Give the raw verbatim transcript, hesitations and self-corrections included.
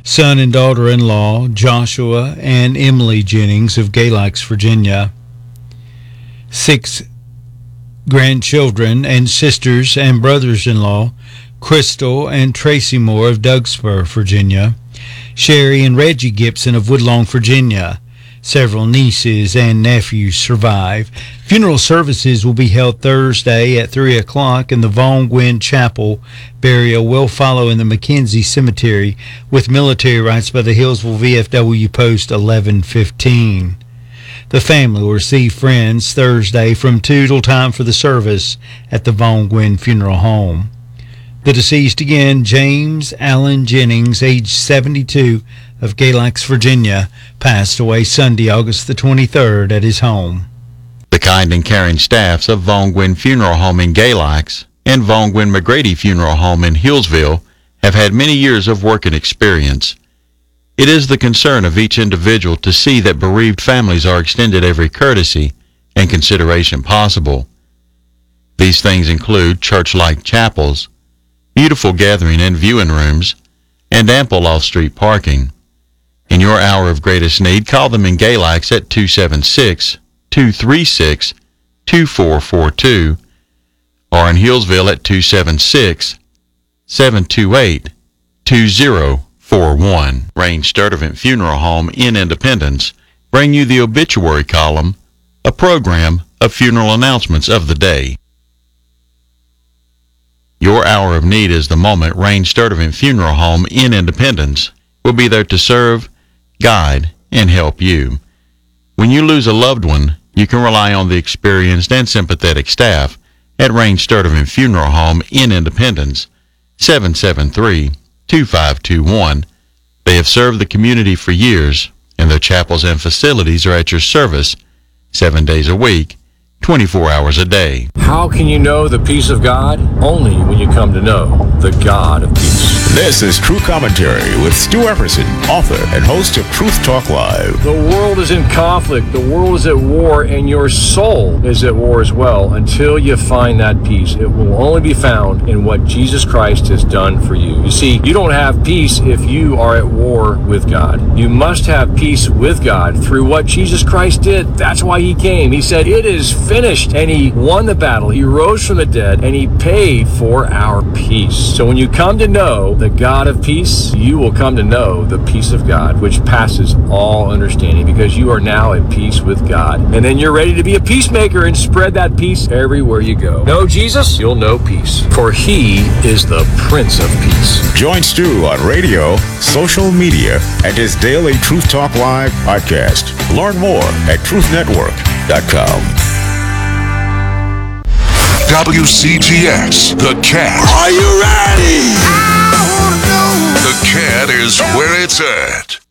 son and daughter-in-law, Joshua and Emily Jennings of Galax, Virginia. Six grandchildren and sisters and brothers-in-law, Crystal and Tracy Moore of Dougspur, Virginia. Sherry and Reggie Gibson of Woodlawn, Virginia. Several nieces and nephews survive. Funeral services will be held Thursday at three o'clock in the Vaughn Gwynn Chapel. Burial will follow in the McKenzie Cemetery with military rites by the Hillsville V F W Post eleven fifteen. The family will receive friends Thursday from two till time for the service at the Vaughn Gwynn Funeral Home. The deceased again, James Allen Jennings, age seventy-two, of Galax, Virginia, passed away Sunday, August the twenty-third, at his home. The kind and caring staffs of Vaughn Gwynn Funeral Home in Galax and Vaughn Gwynn McGrady Funeral Home in Hillsville have had many years of working experience. It is the concern of each individual to see that bereaved families are extended every courtesy and consideration possible. These things include church-like chapels, beautiful gathering and viewing rooms, and ample off-street parking. In your hour of greatest need, call them in Galax at two seven six, two three six, two four four two or in Hillsville at two seven six, seven two eight, two zero four one. Range Sturdivant Funeral Home in Independence bring you the obituary column, a program of funeral announcements of the day. Your hour of need is the moment. Range Sturdivant Funeral Home in Independence will be there to serve, guide, and help you. When you lose a loved one, you can rely on the experienced and sympathetic staff at Range Sturdivant Funeral Home in Independence, seven seven three, two five two one. They have served the community for years, and their chapels and facilities are at your service seven days a week, twenty-four hours a day. How can you know the peace of God? Only when you come to know the God of peace. This is True Commentary with Stu Epperson, author and host of Truth Talk Live. The world is in conflict. The world is at war, and your soul is at war as well. Until you find that peace, it will only be found in what Jesus Christ has done for you. You see, you don't have peace if you are at war with God. You must have peace with God through what Jesus Christ did. That's why he came. He said, "It is finished," and he won the battle. He rose from the dead, and he paid for our peace. So when you come to know the God of peace, you will come to know the peace of God, which passes all understanding, because you are now at peace with God. And then you're ready to be a peacemaker and spread that peace everywhere you go. Know Jesus, you'll know peace, for he is the Prince of Peace. Join Stu on radio, social media, and his daily Truth Talk Live podcast. Learn more at truth network dot com. W C G X, The Cat. Are you ready? The Cat is where it's at.